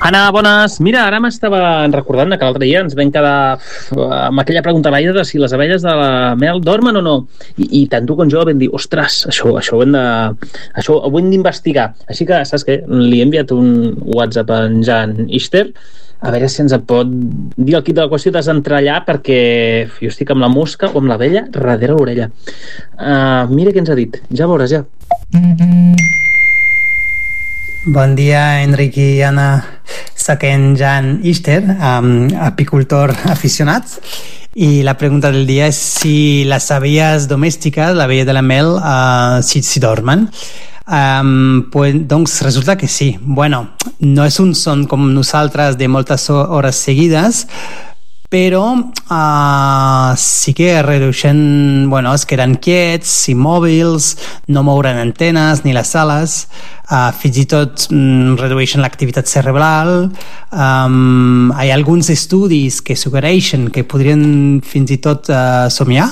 Anna, bones. Mira, ara m'estava recordant que l'altre dia ens vam quedar amb aquella pregunta a l'aire de si les abelles de la mel dormen o no. I tant tu com jo vam dir, ostres, això ho hem d'investigar. Així que, saps què? Li he enviat un WhatsApp a en Jan Ister a veure si ens pot dir el quid de la qüestió, desentrellar, perquè jo estic amb la mosca o amb l'abella darrere l'orella. Mira què ens ha dit. Ja veuràs, ja. Bon dia, Enric i Anna. Soc en Jan Ister, apicultor aficionat, i la pregunta del dia és si les abelles domèstiques, l'abella de la mel, si dormen. Doncs resulta que sí. Bueno, no és un son com nosaltres de moltes hores seguides, però sí que redueixen, es queden quiets, immòbils, no mouren antenes ni les ales, fins i tot redueixen l'activitat cerebral. Hi ha alguns estudis que suggereixen que podrien fins i tot somiar.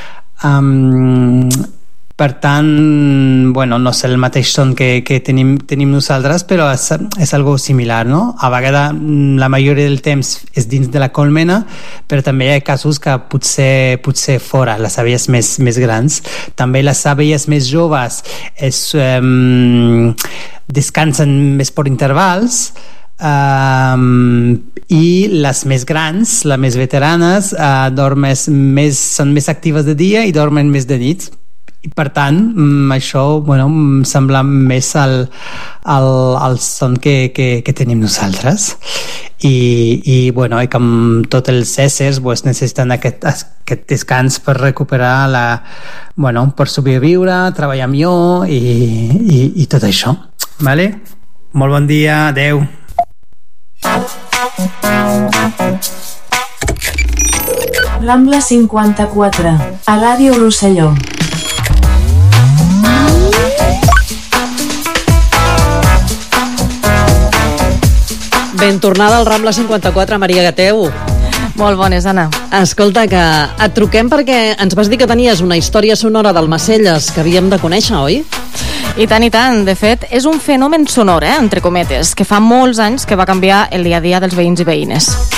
Per tant, no és el mateix son que tenim nosaltres, però és algo similar, no? A vegades, la majoria del temps és dins de la colmena, però també hi ha casos que potser fora, les abelles més grans. També les abelles més joves descansen més per intervals, i les més grans, les més veteranes, són més actives de dia i dormen més de nit. I per tant, això em sembla més el son que tenim nosaltres. I com tots els éssers necessiten aquest descans per recuperar per sobreviure, treballar millor i tot això. Vale? Molt bon dia, adeu. Rambla 54, a Ràdio Rosselló. Ben tornada al Rambla 54, Maria Gateu. Molt bones, Anna. Escolta, que et truquem perquè ens vas dir que tenies una història sonora d'Almacelles que havíem de conèixer, oi? I tant, i tant. De fet, és un fenomen sonor, entre cometes, que fa molts anys que va canviar el dia a dia dels veïns i veïnes.